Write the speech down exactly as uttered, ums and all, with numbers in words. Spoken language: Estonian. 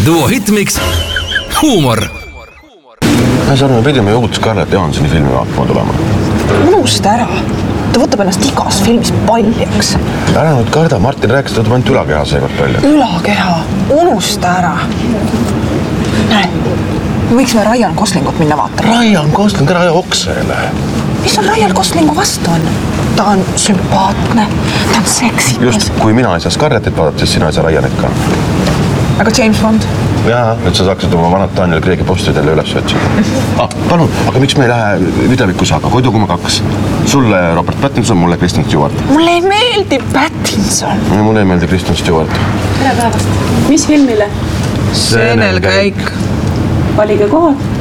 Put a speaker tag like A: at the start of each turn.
A: duo hitmiks Huumor.
B: Ma ei saa aru, me pidime ju uut Scarlett Johansoni filmi vaatama tulema.
C: Unusta ära. Ta võtab ennast igas filmis paljaks.
B: Ära nüüd karda, Martin rääkis, ta võtab ainult ülakeha seekord palju.
C: Ülakeha. Unusta ära. Näe, me võiksime Ryan Goslingut minna vaatama.
B: Ryan Gosling, ära aja oksele.
C: Mis on Ryan Goslingu vastu on? Ta on sümpaatne, ta on seksikas.
B: Just, kui mina ei saa Scarlettit vaadata, siis sina ei saa Ryanit ka.
C: Aga James Bond?
B: Jaa, nüüd sa saaksid oma vanad Daniel Craig'i postid jälle üles otsida. Ah, palun, aga miks me ei lähe videovikku saada? Koidukuma kaks. Sulle Robert Pattinson, mulle Kristen Stewart.
C: Mulle ei meeldi Pattinson.
B: Ja mulle ei meeldi Kristen Stewart.
D: Tere päevast. Mis filmile?
C: Seenelkäik.
D: Valige kohad.